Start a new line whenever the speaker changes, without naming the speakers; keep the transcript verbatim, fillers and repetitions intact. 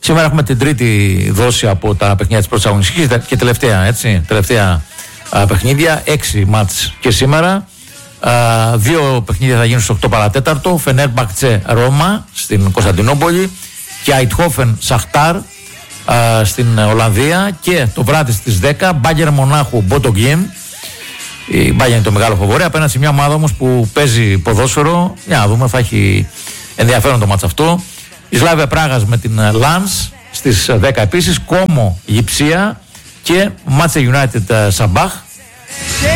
Σήμερα έχουμε την τρίτη δόση από τα παιχνίδια της πρώτης αγωνιστικής και τελευταία, έτσι, τελευταία α, παιχνίδια, έξι μάτς και σήμερα. Α, δύο παιχνίδια θα γίνουν στις οκτώ παρατέταρτο, Φενέρμπαχτσε Ρώμα στην Κωνσταντινούπολη και Αιτχόφεν Σαχτάρ α, στην Ολλανδία, και το βράδυ στις δέκα Μπάγερ Μονάχου Μπότο Γκιέμ. Η Μπάγερ είναι το μεγάλο φοβορέ απέναντι σε μια ομάδα όμως που παίζει ποδόσφαιρο. Για να δούμε, θα έχει ενδιαφέρον το μάτς αυτό. Η Σλάβια Πράγας με την Λανς στις δέκα επίσης, Κόμο Λειψία και Manchester United Σαμπάχ